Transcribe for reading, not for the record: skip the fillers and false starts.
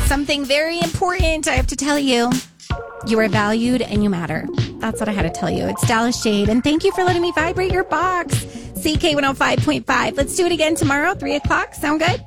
something very important I have to tell you. You are valued and you matter. That's what I had to tell you. It's Dallas Shade, and thank you for letting me vibrate your box. CK 105.5. Let's do it again tomorrow, 3 o'clock. Sound good?